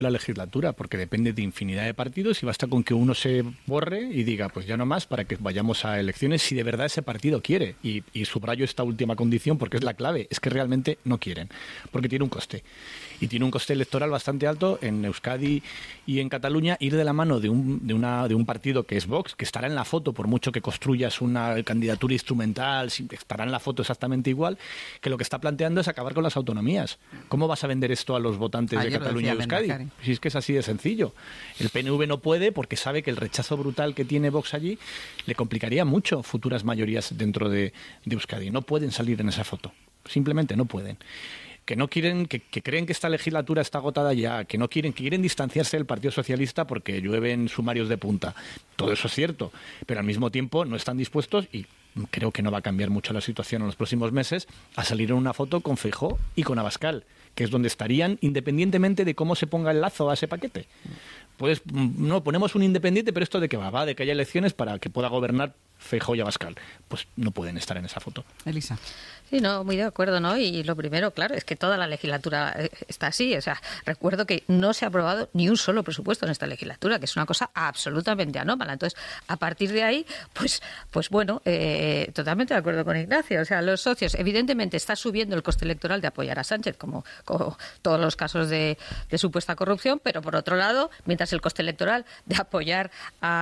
la legislatura, porque depende de infinidad de partidos y basta con que uno se borre y diga, pues ya no más, para que vayamos a elecciones si de verdad ese partido quiere. Y subrayo esta última condición porque es la clave, es que realmente no quieren, porque tiene un coste. Y tiene un coste electoral bastante alto en Euskadi y en Cataluña ir de la mano de un partido que es Vox, que estará en la foto, por mucho que construyas una candidatura instrumental, estará en la foto exactamente igual, que lo que está planteando es acabar con las autonomías. ¿Cómo vas a vender esto a los votantes de Cataluña y Euskadi? Si es que es así de sencillo. El PNV no puede porque sabe que el rechazo brutal que tiene Vox allí le complicaría mucho futuras mayorías dentro de Euskadi. No pueden salir en esa foto. Simplemente no pueden. Que no quieren, que creen que esta legislatura está agotada ya, que quieren distanciarse del Partido Socialista porque llueven sumarios de punta. Todo eso es cierto, pero al mismo tiempo no están dispuestos, y creo que no va a cambiar mucho la situación en los próximos meses, a salir en una foto con Feijóo y con Abascal, que es donde estarían independientemente de cómo se ponga el lazo a ese paquete. Pues no, ponemos un independiente, pero esto de que va de que haya elecciones para que pueda gobernar Feijóo y Abascal. Pues no pueden estar en esa foto. Elisa. Sí, no, muy de acuerdo, ¿no? Y lo primero, claro, es que toda la legislatura está así. O sea, recuerdo que no se ha aprobado ni un solo presupuesto en esta legislatura, que es una cosa absolutamente anómala. Entonces, a partir de ahí, pues bueno, totalmente de acuerdo con Ignacio. O sea, los socios, evidentemente, está subiendo el coste electoral de apoyar a Sánchez, como todos los casos de supuesta corrupción, pero por otro lado, mientras el coste electoral de apoyar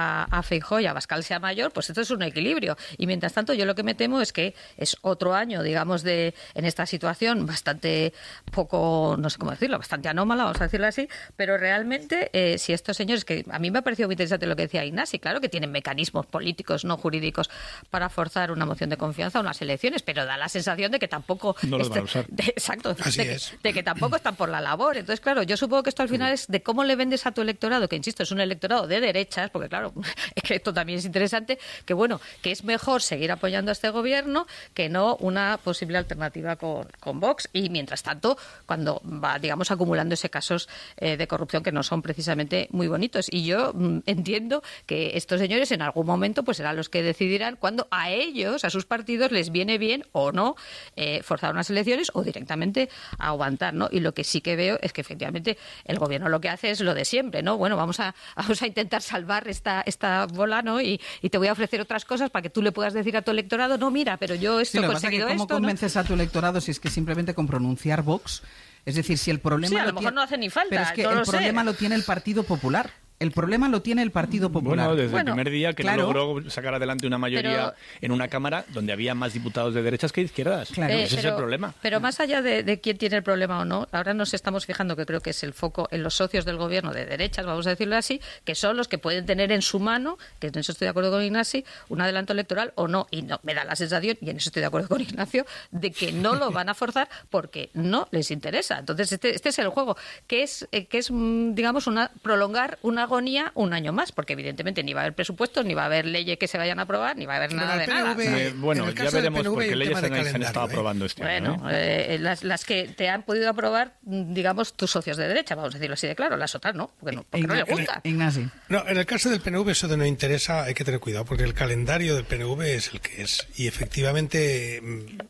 a Feijóo y a Abascal sea mayor, pues esto es un equilibrio. Y mientras tanto, yo lo que me temo es que es otro año, digamos, en esta situación bastante poco, no sé cómo decirlo, bastante anómala, vamos a decirlo así, pero realmente si estos señores, que a mí me ha parecido muy interesante lo que decía Ignasi, claro que tienen mecanismos políticos, no jurídicos, para forzar una moción de confianza a unas elecciones, pero da la sensación de que tampoco no los van a usar. Exacto, de que tampoco están por la labor. Entonces, claro, yo supongo que esto al final es de cómo le vendes a tu electorado, que insisto, es un electorado de derechas, porque claro, es que esto también es interesante, que bueno, que es mejor seguir apoyando a este gobierno que no una posible alternativa con Vox, y mientras tanto, cuando va, digamos, acumulándose casos de corrupción que no son precisamente muy bonitos. Y yo entiendo que estos señores en algún momento pues serán los que decidirán cuando a ellos, a sus partidos, les viene bien o no forzar unas elecciones o directamente aguantar, ¿no? Y lo que sí que veo es que efectivamente el gobierno lo que hace es lo de siempre, ¿no? Bueno, vamos a intentar salvar esta bola, ¿no? Y te voy a ofrecer otras cosas para que tú le puedas decir a tu electorado, no, mira, pero yo esto he conseguido esto, ¿no? Convences a tu electorado si es que simplemente con pronunciar Vox? Es decir, si el problema... Sí, a lo mejor no hace ni falta. Pero es que no el problema lo tiene el Partido Popular. El problema lo tiene el Partido Popular. Bueno, desde el primer día que no logró sacar adelante una mayoría en una Cámara donde había más diputados de derechas que de izquierdas. Claro. Ese es el problema. Pero más allá de quién tiene el problema o no, ahora nos estamos fijando que creo que es el foco en los socios del gobierno de derechas, vamos a decirlo así, que son los que pueden tener en su mano, que en eso estoy de acuerdo con Ignasi, un adelanto electoral o no. Y no me da la sensación, y en eso estoy de acuerdo con Ignacio, de que no lo van a forzar porque no les interesa. Entonces, este es el juego, que es digamos, prolongar una agonía un año más, porque evidentemente ni va a haber presupuestos, ni va a haber leyes que se vayan a aprobar, ni va a haber nada de nada. Bueno, ya veremos porque leyes se han estado aprobando este año. Bueno, las que te han podido aprobar, digamos, tus socios de derecha, vamos a decirlo así de claro, las otras no, porque no les gusta. Ignasi. No, en el caso del PNV eso de no interesa hay que tener cuidado, porque el calendario del PNV es el que es, y efectivamente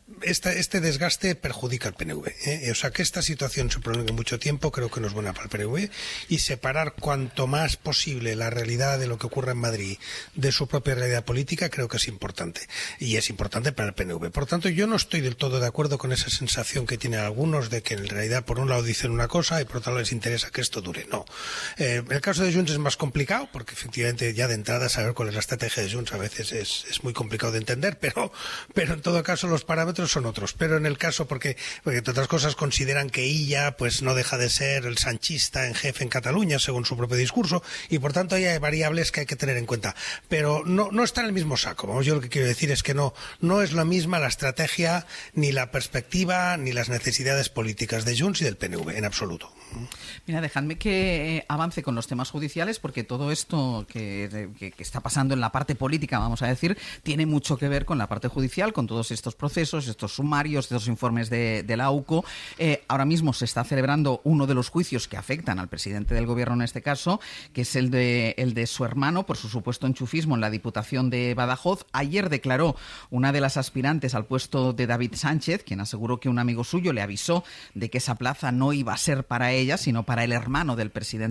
este desgaste perjudica al PNV, O sea, que esta situación se prolongue mucho tiempo creo que no es buena para el PNV, y separar cuanto más posible la realidad de lo que ocurre en Madrid de su propia realidad política creo que es importante, y es importante para el PNV. Por tanto, yo no estoy del todo de acuerdo con esa sensación que tienen algunos de que en realidad por un lado dicen una cosa y por otro lado les interesa que esto dure. No. El caso de Junts es más complicado porque efectivamente ya de entrada saber cuál es la estrategia de Junts a veces es muy complicado de entender, pero en todo caso los parámetros son otros. Pero en el caso, porque entre otras cosas consideran que Illa pues no deja de ser el sanchista en jefe en Cataluña según su propio discurso, y por tanto hay variables que hay que tener en cuenta, pero no está en el mismo saco. Vamos, yo lo que quiero decir es que no es la misma la estrategia, ni la perspectiva, ni las necesidades políticas de Junts y del PNV, en absoluto. Mira, dejadme que avance con los temas judiciales, porque todo esto que está pasando en la parte política, vamos a decir, tiene mucho que ver con la parte judicial, con todos estos procesos, estos sumarios, estos informes de la AUCO. Ahora mismo se está celebrando uno de los juicios que afectan al presidente del gobierno en este caso, que es el de su hermano por su supuesto enchufismo en la Diputación de Badajoz. Ayer declaró una de las aspirantes al puesto de David Sánchez, quien aseguró que un amigo suyo le avisó de que esa plaza no iba a ser para él ella, sino para el hermano del presidente